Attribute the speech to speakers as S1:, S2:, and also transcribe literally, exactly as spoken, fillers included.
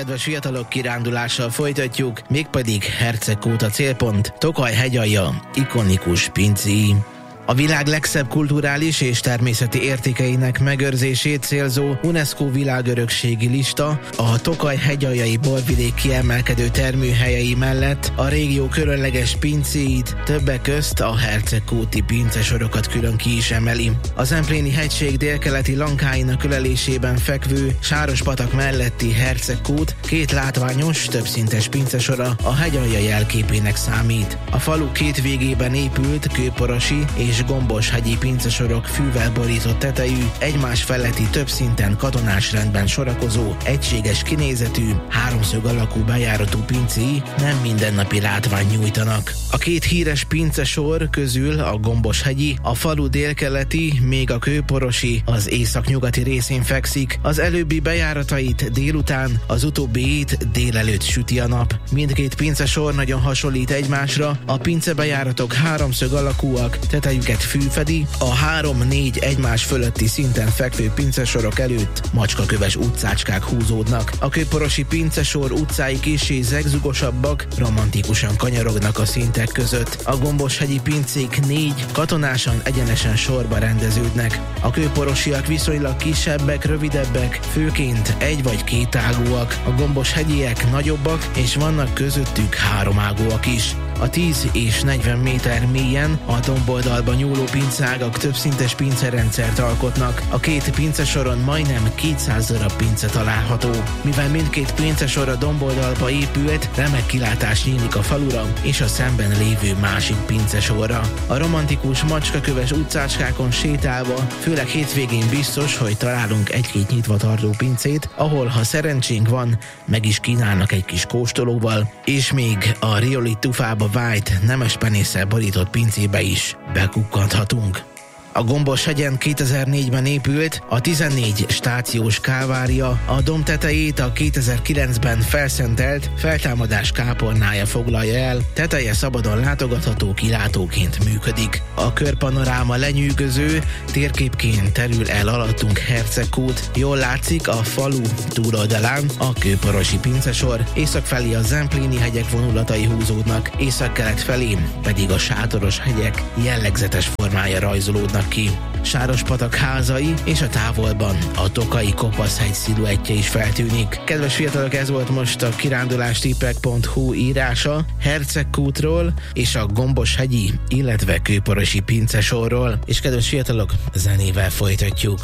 S1: kedves fiatalok, kirándulással folytatjuk, mégpedig Herceggkút a célpont, Tokaj hegyalja, ikonikus pincéi. A világ legszebb kulturális és természeti értékeinek megőrzését célzó UNESCO világörökségi lista a Tokaj hegyaljai borvidék kiemelkedő termőhelyei mellett a régió különleges pincéit, többek közt a herceggkúti pincesorokat külön ki is emeli. A Zempléni hegység délkeleti lankáinak ölelésében fekvő Sárospatak melletti Herceggkút két látványos, többszintes pincesora a hegyalja jelképének számít. A falu két végében épült kőporosi és gomboshegyi pincesorok fűvel borított tetejű, egymás feletti több szinten katonás rendben sorakozó, egységes kinézetű, háromszög alakú bejáratú pincéi nem mindennapi látványt nyújtanak. A két híres pincesor közül a gomboshegyi, a falu délkeleti, még a kőporosi az északnyugati részén fekszik, az előbbi bejáratait délután, az utóbbiét délelőtt süti a nap. Mindkét pincesor nagyon hasonlít egymásra, a pincebejáratok háromszög alakúak, tetejüket fű fedi, a három-négy egymás fölötti szinten fekvő pincesorok előtt macskaköves utcácskák húzódnak. A kőporosi pincesor utcái kissé zegzugosabbak, romantikusan kanyarognak a szintek között. A gomboshegyi pincék négy katonásan egyenesen sorba rendeződnek. A kőporosiak viszonylag kisebbek, rövidebbek, főként egy vagy két ágúak. A gomboshegyiek nagyobbak, és vannak közöttük háromágúak is. A tíz és negyven méter mélyen a domboldalba nyúló pincágak többszintes pincerendszert alkotnak. A két pincesoron majdnem kétszáz darab pince található. Mivel mindkét pincesor a domboldalba épült, remek kilátás nyílik a falura és a szemben lévő másik pincesorra. A romantikus macskaköves utcácskákon sétálva, főleg hétvégén biztos, hogy találunk egy-két nyitva tartó pincét, ahol, ha szerencsénk van, meg is kínálnak egy kis kóstolóval, és még a riolit tufába vájt, nemes penésszel borított pincébe is bekukkanthatunk. A Gomboshegyen kétezer-négyben épült a tizennégy stációs kávária, a domb tetejét a kétezer-kilencben felszentelt feltámadás kápolnája foglalja el, teteje szabadon látogatható kilátóként működik. A körpanoráma lenyűgöző, térképként terül el alattunk Herceggkút, jól látszik a falu túloldalán a kőporosi pincesor, észak felé a Zempléni hegyek vonulatai húzódnak, északkelet felé pedig a sátoros hegyek jellegzetes formája rajzolódnak ki. Sárospatak házai és a távolban a tokaji kopaszhegy sziluettje is feltűnik. Kedves fiatalok, ez volt most a kirándulástippek pont hu írása Herceggkútról és a gomboshegyi, illetve kőporosi pincesorról, és kedves fiatalok, zenével folytatjuk.